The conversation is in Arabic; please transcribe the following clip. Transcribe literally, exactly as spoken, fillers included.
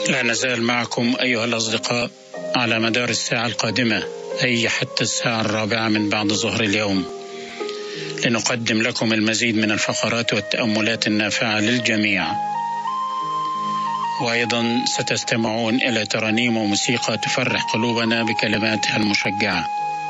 لا نزال معكم أيها الأصدقاء على مدار الساعة القادمة، أي حتى الساعة الرابعة من بعد ظهر اليوم، لنقدم لكم المزيد من الفقرات والتأملات النافعة للجميع. وأيضا ستستمعون إلى ترانيم وموسيقى تفرح قلوبنا بكلماتها المشجعة.